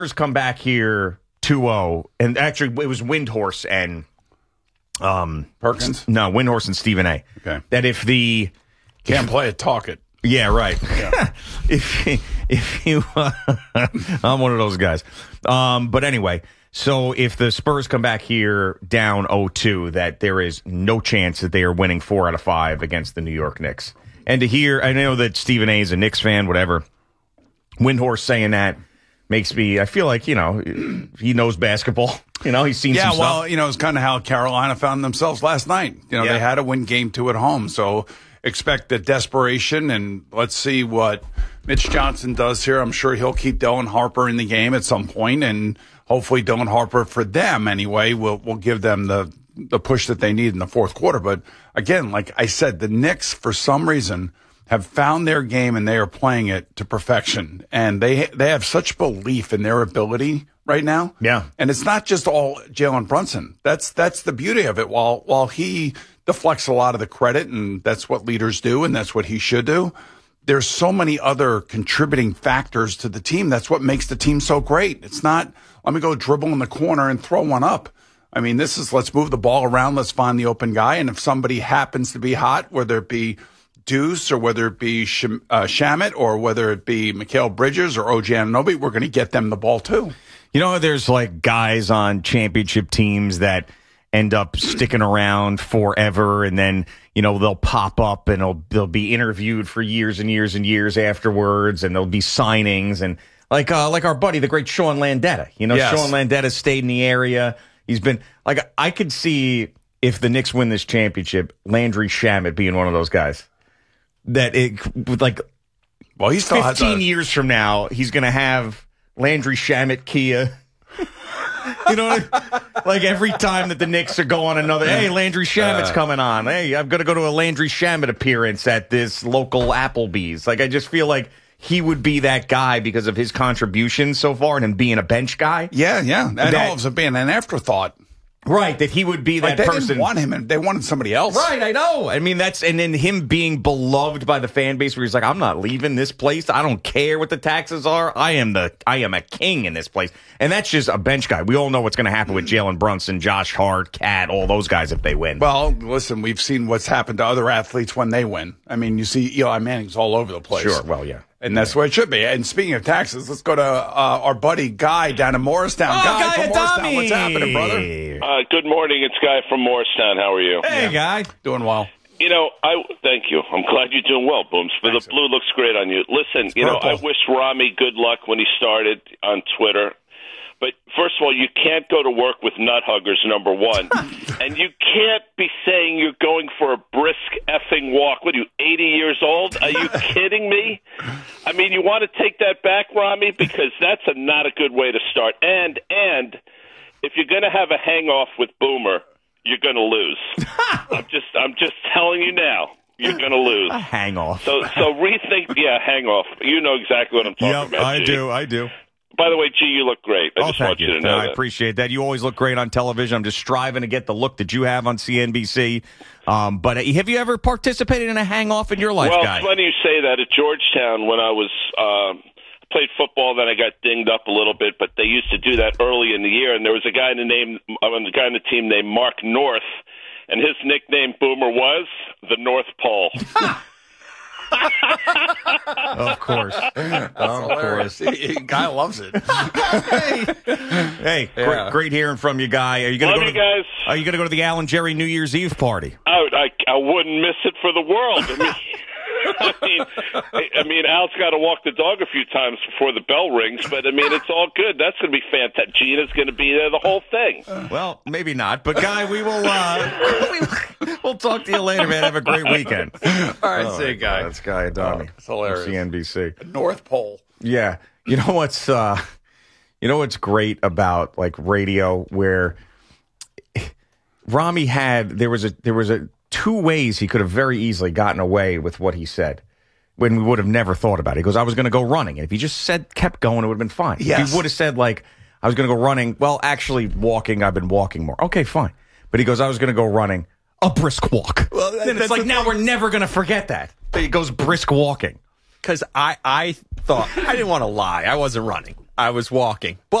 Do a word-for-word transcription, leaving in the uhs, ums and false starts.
come back here two oh, and actually it was Windhorse and um, Perkins? No, Windhorse and Stephen A. Okay. That if the... Can't play it, talk it. Yeah, right. Yeah. if, if you... Uh, I'm one of those guys. Um, but anyway, so if the Spurs come back here down oh two, that there is no chance that they are winning four out of five against the New York Knicks. And to hear, I know that Stephen A. is a Knicks fan, whatever. Windhorse saying that makes me, I feel like, you know, he knows basketball. You know, he's seen yeah, some well, stuff. you know, it's kind of how Carolina found themselves last night. You know, Yeah. they had to win game two at home. So expect the desperation, and let's see what Mitch Johnson does here. I'm sure he'll keep Dylan Harper in the game at some point, and hopefully Dylan Harper, for them anyway, will will give them the, the push that they need in the fourth quarter. But again, like I said, the Knicks, for some reason, have found their game and they are playing it to perfection. And they they have such belief in their ability right now. Yeah. And it's not just all Jalen Brunson. That's that's the beauty of it. While while he deflects a lot of the credit, and that's what leaders do, and that's what he should do, there's so many other contributing factors to the team. That's what makes the team so great. It's not, let me go dribble in the corner and throw one up. I mean, this is, let's move the ball around, let's find the open guy, and if somebody happens to be hot, whether it be Deuce or whether it be Sh- uh, Shamet or whether it be Mikal Bridges or O G Anunoby, we're going to get them the ball too. You know, there's like guys on championship teams that end up sticking around forever, and then, you know, they'll pop up and they'll, they'll be interviewed for years and years and years afterwards, and there'll be signings, and like uh, like our buddy, the great Sean Landeta. You know, Yes. Sean Landeta stayed in the area. He's been, like, I could see if the Knicks win this championship, Landry Shamet being one of those guys. That it, like, Well, he still has fifteen a, years from now, he's going to have Landry Shamet Kia. You know, what? Like every time that the Knicks are going another, hey, Landry Shamet's Uh, coming on. Hey, I'm going to go to a Landry Shamet appearance at this local Applebee's. Like, I just feel like he would be that guy because of his contributions so far and him being a bench guy. yeah, yeah. And That- all of it being an afterthought. Right, that he would be that Like they person. didn't want him, and they wanted somebody else. Right, I know. I mean, that's, and then him being beloved by the fan base where he's like, I'm not leaving this place. I don't care what the taxes are. I am the, I am a king in this place. And that's just a bench guy. We all know what's going to happen with Jalen Brunson, Josh Hart, Cat, all those guys if they win. Well, listen, we've seen what's happened to other athletes when they win. I mean, you see Eli Manning's all over the place. Sure, well, yeah. And that's where it should be. And speaking of taxes, let's go to uh, our buddy Guy down in Morristown. Oh, Guy, Guy from Morristown, Adami. what's happening, brother? Uh, good morning. It's Guy from Morristown. How are you? Hey, guy. Doing well. You know, I thank you. I'm glad you're doing well, Booms. But the blue looks great on you. Listen, you know, I purple. wish Rami good luck when he started on Twitter. But first of all, you can't go to work with nut huggers, number one. And you can't be saying you're going for a brisk effing walk. What are you, eighty years old? Are you kidding me? I mean, you want to take that back, Rami? Because that's a, not a good way to start. And, and if you're going to have a hang-off with Boomer, you're going to lose. I'm just I'm just telling you now. You're going to lose. Hang off. So so rethink, yeah, hang off. You know exactly what I'm talking Yep, about, I G. do, I do. By the way, G, you look great. I Oh, just thank want you, you. to know I that. appreciate that. You always look great on television. I'm just striving to get the look that you have on C N B C. Um, but uh, have you ever participated in a hang-off in your life, well, guy? it's funny you say that. At Georgetown, when I was um, played football, then I got dinged up a little bit. But they used to do that early in the year, and there was a guy in the name, uh, a guy in the team named Mark North, and his nickname Boomer was the North Pole. Of course. Of course. Guy loves it. Hey, hey Yeah. great, great hearing from you, Guy. Are you going to Love go to you guys. Are you going to go to the Alan Jerry New Year's Eve party? I, I, I wouldn't miss it for the world. I mean, I mean, I mean, Al's got to walk the dog a few times before the bell rings, but I mean, it's all good. That's going to be fantastic. Gina's going to be there, the whole thing. Well, maybe not, but Guy, we will. Uh, we'll talk to you later, man. Have a great weekend. All right, Oh, see you, Guy. That's Guy Adami. Oh, it's hilarious. C N B C. North Pole. Yeah, you know what's uh, you know what's great about like radio, where Rami had there was a there was a two ways he could have very easily gotten away with what he said when we would have never thought about it. He goes, I was going to go running, and if he just said kept going, it would have been fine. Yes. If he would have said like I was going to go running, well, actually walking, I've been walking more. Okay, fine. But he goes, I was going to go running a brisk walk. Well, that- then it's that's like the now thing. we're never going to forget that. He goes brisk walking. Because I, I thought, I didn't want to lie. I wasn't running. I was walking. But